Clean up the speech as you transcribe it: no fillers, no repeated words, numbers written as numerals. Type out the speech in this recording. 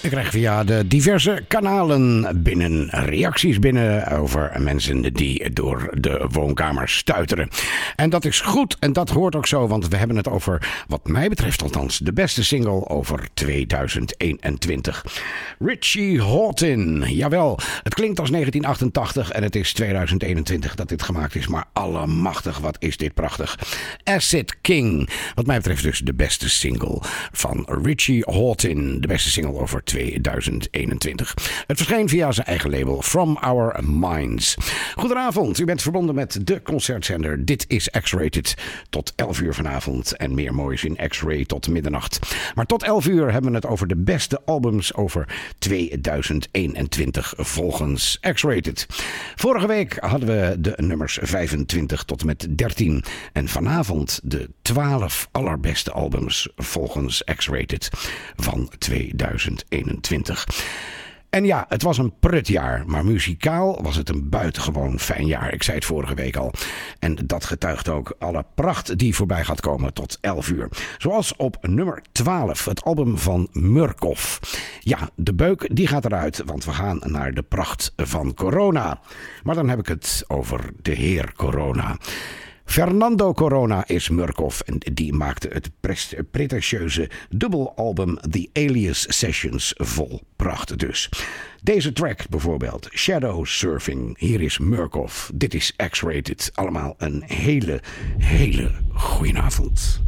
Ik krijg via de diverse kanalen reacties binnen over mensen die door de woonkamer stuiteren. En dat is goed en dat hoort ook zo, want we hebben het over, wat mij betreft althans, de beste single over 2021. Richie Hawtin, jawel, het klinkt als 1988 en het is 2021 dat dit gemaakt is, maar allemachtig, wat is dit prachtig. Acid King, wat mij betreft dus de beste single van Richie Hawtin, de beste single over 2021. Het verscheen via zijn eigen label From Our Minds. Goedenavond, u bent verbonden met de concertzender. Dit is X-Rated tot 11 uur vanavond en meer moois in X-Ray tot middernacht. Maar tot 11 uur hebben we het over de beste albums over 2021 volgens X-Rated. Vorige week hadden we de nummers 25 tot en met 13 en vanavond de 12 allerbeste albums volgens X-Rated van 2021. En ja, het was een prutjaar, maar muzikaal was het een buitengewoon fijn jaar. Ik zei het vorige week al. En dat getuigt ook alle pracht die voorbij gaat komen tot 11 uur. Zoals op nummer 12, het album van Murkoff. Ja, de beuk die gaat eruit, want we gaan naar de pracht van Corona. Maar dan heb ik het over de heer Corona. Fernando Corona is Murkoff en die maakte het pretentieuze dubbelalbum The Alias Sessions vol pracht dus. Deze track bijvoorbeeld, Shadow Surfing, hier is Murkoff, dit is X-Rated. Allemaal een hele goeie avond.